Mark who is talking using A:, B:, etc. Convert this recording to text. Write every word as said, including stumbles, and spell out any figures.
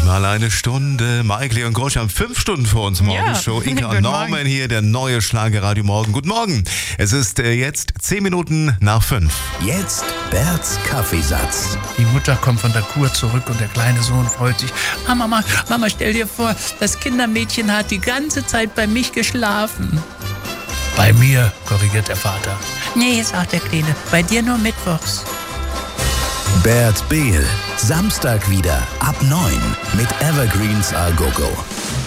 A: Mal eine Stunde. Maike und Grosch haben fünf Stunden vor uns Morgenshow.
B: Ja.
A: Inka und
B: Guten
A: Norman
B: Morgen.
A: hier, der neue Schlagerradio Morgen. Guten Morgen. Es ist äh, jetzt zehn Minuten nach fünf.
C: Jetzt Berts Kaffeesatz.
D: Die Mutter kommt von der Kur zurück und der kleine Sohn freut sich. Mama, Mama, Mama, stell dir vor, das Kindermädchen hat die ganze Zeit bei mich geschlafen. Bei mir, korrigiert der Vater. Nee, sagt der Kleine, bei dir nur mittwochs.
C: Bert Behl. Samstag wieder ab neun mit Evergreens A Go Go.